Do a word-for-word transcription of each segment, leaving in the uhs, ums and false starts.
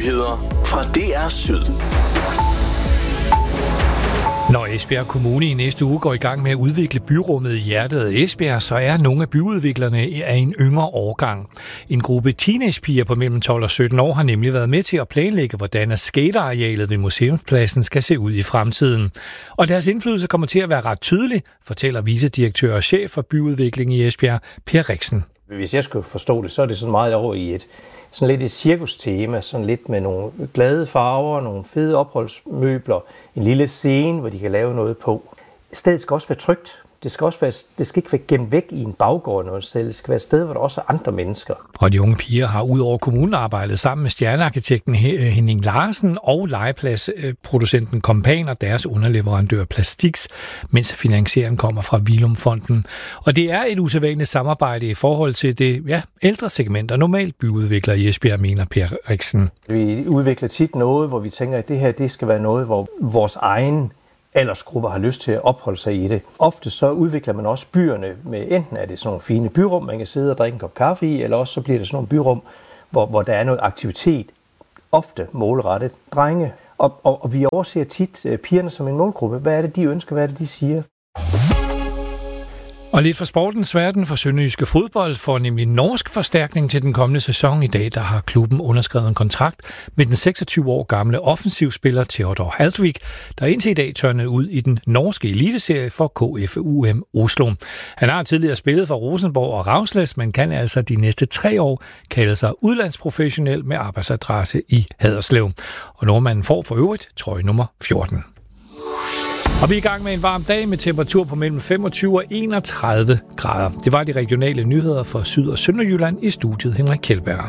Nyheder fra D R Syd. Når Esbjerg Kommune i næste uge går i gang med at udvikle byrummet i hjertet af Esbjerg, så er nogle af byudviklerne af en yngre årgang. En gruppe teenagepiger på mellem tolv og sytten år har nemlig været med til at planlægge, hvordan skatearealet ved museumspladsen skal se ud i fremtiden. Og deres indflydelse kommer til at være ret tydelig, fortæller vicedirektør og chef for byudvikling i Esbjerg, Per Riksen. Hvis jeg skulle forstå det, så er det sådan meget over i et sådan lidt et cirkustema, sådan lidt med nogle glade farver, nogle fede opholdsmøbler, en lille scene, hvor de kan lave noget på. Stedet skal også være trygt. Det skal, også være, det skal ikke være gemt væk i en baggård noget sted. Det skal være et sted, hvor der også er andre mennesker. Og de unge piger har ud over kommunen arbejdet sammen med stjernearkitekten Henning Larsen og legepladsproducenten Kompan og deres underleverandør Plastix, mens finansieringen kommer fra Vilumfonden. Og det er et usædvanligt samarbejde i forhold til det ja, ældre segment, og normalt byudvikler i Esbjerg, mener Per Riksen. Vi udvikler tit noget, hvor vi tænker, at det her det skal være noget, hvor vores egen aldersgrupper har lyst til at opholde sig i det. Ofte så udvikler man også byerne med, enten er det sådan nogle fine byrum, man kan sidde og drikke en kop kaffe i, eller også så bliver det sådan nogle byrum, hvor, hvor der er noget aktivitet, ofte målrettet drenge. Og, og, og vi overser tit uh, pigerne som en målgruppe. Hvad er det, de ønsker? Hvad er det, de siger? Og lidt for sportens verden for sønderjyske fodbold får nemlig norsk forstærkning til den kommende sæson. I dag der har klubben underskrevet en kontrakt med den seksogtyve år gamle offensivspiller Theodor Haldvik, der indtil i dag tørnede ud i den norske eliteserie for K F U M Oslo. Han har tidligere spillet for Rosenborg og Ravsles, men kan altså de næste tre år kalde sig udlandsprofessionel med arbejdsadresse i Haderslev. Og nordmanden får for øvrigt trøje nummer fjorten. Og vi er i gang med en varm dag med temperatur på mellem femogtyve og enogtredive grader. Det var de regionale nyheder for Syd- og Sønderjylland. I studiet Henrik Kjeldberg.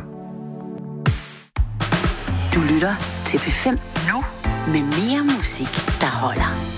Du lytter til P fem nu med mere musik, der holder.